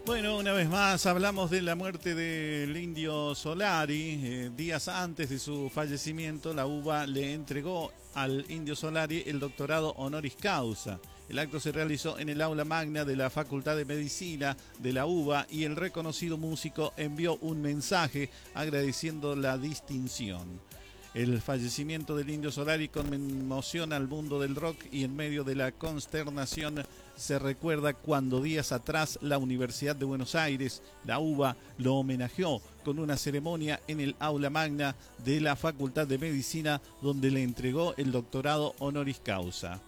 Bueno, una vez más hablamos de la muerte del Indio Solari. Días antes de su fallecimiento, la UBA le entregó al Indio Solari el doctorado honoris causa. El acto se realizó en el aula magna de la Facultad de Medicina de la UBA y el reconocido músico envió un mensaje agradeciendo la distinción. El fallecimiento del Indio Solari conmociona al mundo del rock y en medio de la consternación se recuerda cuando días atrás la Universidad de Buenos Aires, la UBA, lo homenajeó con una ceremonia en el aula magna de la Facultad de Medicina donde le entregó el doctorado honoris causa.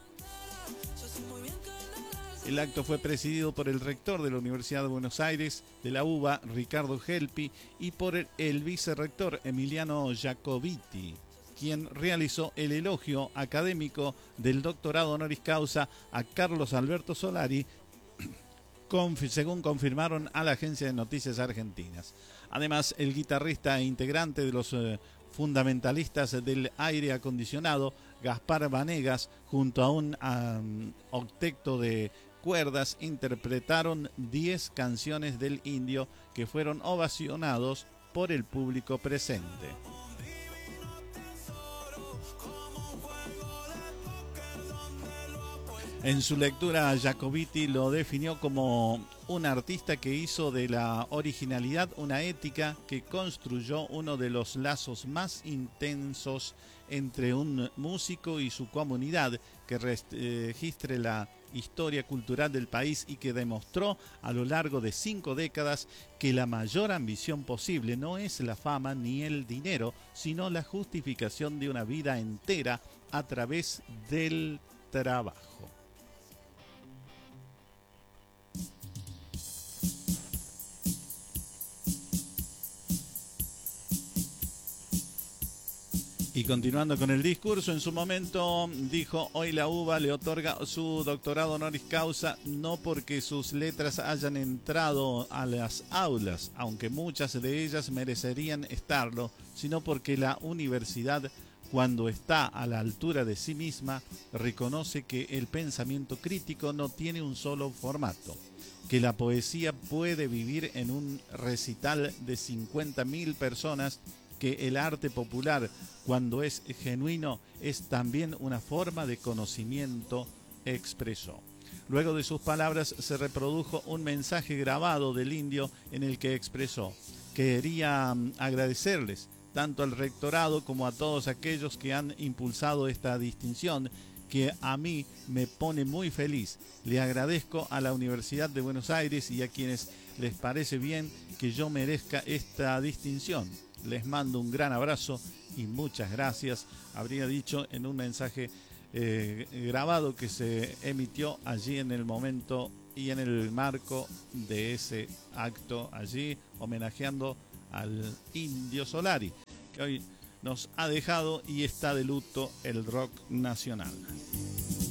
El acto fue presidido por el rector de la Universidad de Buenos Aires, de la UBA, Ricardo Gelpi, y por el vicerrector Emiliano Jacobiti, quien realizó el elogio académico del doctorado honoris causa a Carlos Alberto Solari, según confirmaron a la agencia de noticias argentinas. Además, el guitarrista e integrante de los fundamentalistas del aire acondicionado, Gaspar Vanegas, junto a un octeto de cuerdas, interpretaron 10 canciones del Indio que fueron ovacionados por el público presente. En su lectura, Jacobiti lo definió como un artista que hizo de la originalidad una ética que construyó uno de los lazos más intensos entre un músico y su comunidad, que registre la historia cultural del país y que demostró a lo largo de 5 décadas que la mayor ambición posible no es la fama ni el dinero, sino la justificación de una vida entera a través del trabajo. Y continuando con el discurso, en su momento dijo: hoy la UBA le otorga su doctorado honoris causa no porque sus letras hayan entrado a las aulas, aunque muchas de ellas merecerían estarlo, sino porque la universidad, cuando está a la altura de sí misma, reconoce que el pensamiento crítico no tiene un solo formato, que la poesía puede vivir en un recital de 50.000 personas, que el arte popular, cuando es genuino, es también una forma de conocimiento, expresó. Luego de sus palabras se reprodujo un mensaje grabado del Indio en el que expresó: quería agradecerles tanto al rectorado como a todos aquellos que han impulsado esta distinción, que a mí me pone muy feliz. Le agradezco a la Universidad de Buenos Aires y a quienes les parece bien que yo merezca esta distinción. Les mando un gran abrazo y muchas gracias, habría dicho en un mensaje grabado que se emitió allí en el momento y en el marco de ese acto, allí homenajeando al Indio Solari, que hoy nos ha dejado y está de luto el rock nacional.